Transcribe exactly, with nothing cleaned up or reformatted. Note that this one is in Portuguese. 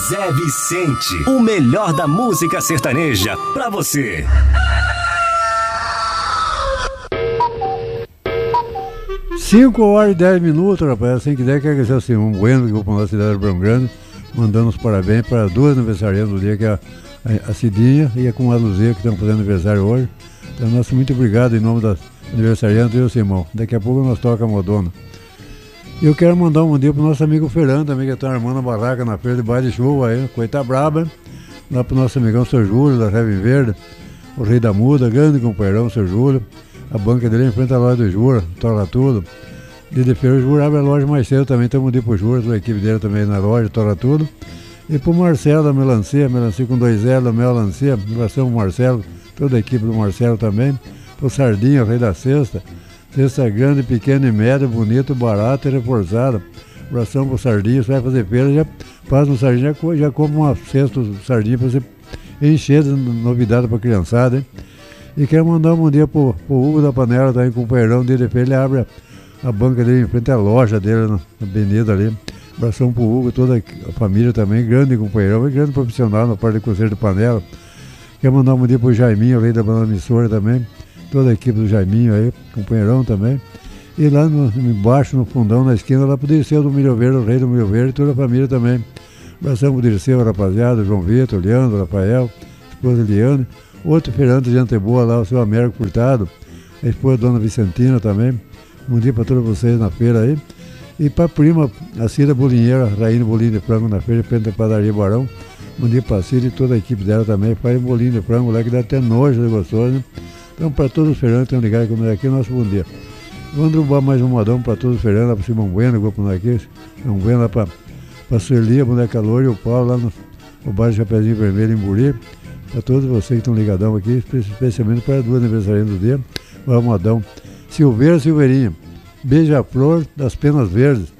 Zé Vicente, o melhor da música sertaneja pra você. cinco horas e dez minutos, rapaz. Assim que der, quer dizer assim, um bueno que vou para a nossa cidade de Branco Grande, mandando os parabéns para duas aniversariantes do dia, que é a, a, a Cidinha e a Comadre Luzia, que estão fazendo aniversário hoje. Então, nosso muito obrigado em nome das aniversariantes, viu, Simão? Daqui a pouco nós toca a modona. E eu quero mandar um bom dia pro nosso amigo Fernando, também, que está armando a barraca na feira de baile de chuva aí, coita braba, hein? Lá pro nosso amigão Seu Júlio, da Reve Verde, o Rei da Muda, grande companheirão, Seu Júlio. A banca dele em frente à loja do Jura, toca tudo. Dia de feira o Jura abre a loja mais cedo também, estamos de pro Jura, a equipe dele também na loja, toca tudo. E pro Marcelo da Melancia, Melancia com dois L, da Melancia, relação pro Marcelo, toda a equipe do Marcelo também. Pro Sardinha, o Rei da Cesta. Cesta grande, pequena e média, bonito, barato e reforçada. Abração pro Sardinha, você vai fazer feira, já passa no Sardinha, já, já compra uma cesta de sardinha pra você encher de novidade pra criançada, hein? E quero mandar um bom dia pro, pro Hugo da Panela, tá aí com o companheirão dele, ele abre a, a banca dele em frente à loja dele, na, na avenida ali. Abração pro Hugo, toda a família também, grande companheirão e grande profissional na parte do Conselho de Panela. Quero mandar um bom dia pro Jaiminho, rei da banda emissora também, toda a equipe do Jaiminho aí, companheirão também. E lá no, embaixo, no fundão, na esquina, lá pro Dirceu do Milho Verde, o rei do Milho Verde, toda a família também. Abração pro Dirceu, rapaziada, João Vitor, Leandro, Rafael, esposa Eliane. Outro feirante de gente boa lá, o seu Américo Furtado, a esposa Dona Vicentina também. Um dia para todos vocês na feira aí. E para a prima, a Cida Bolinheira, Rainha Bolinho de Frango na feira, frente à Padaria Barão. Um dia para a Cida e toda a equipe dela também. Faz um bolinho de frango lá que dá até nojo, é gostoso, né? Então, para todos os feirantes que estão ligados comigo aqui, nosso bom dia. Vamos derrubar mais um modão para todos os feirantes, lá para o Simão Bueno, vou para aqui. Simão Bueno, lá para a Sueli, a Boneca Loura e o Paulo, lá no, no bairro Chapeuzinho Vermelho, em Buri. Para todos vocês que estão ligadão aqui, especialmente para duas aniversariantes do dia, o Almadão. Silveira Silveirinha, Beija-Flor das Penas Verdes,